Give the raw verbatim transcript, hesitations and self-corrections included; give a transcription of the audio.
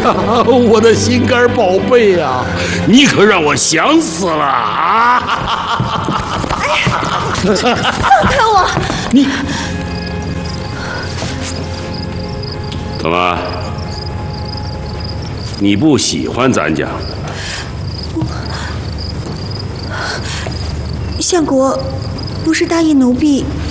呀，我的心肝宝贝呀，你可让我想死了啊！ 哎呀，放开我！ 你怎么？你不喜欢咱家？ 相国不是答应奴婢